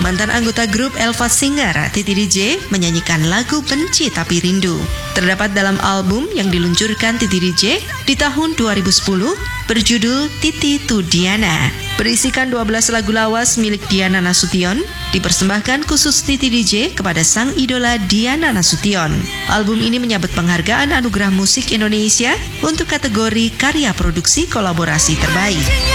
mantan anggota grup Elva Singer, Titi DJ, menyanyikan lagu Benci Tapi Rindu. Terdapat dalam album yang diluncurkan Titi DJ di tahun 2010 berjudul Titi Tu Diana. Berisikan 12 lagu lawas milik Diana Nasution, dipersembahkan khusus Titi DJ kepada sang idola Diana Nasution. Album ini menyabet penghargaan Anugerah Musik Indonesia untuk kategori karya produksi kolaborasi terbaik.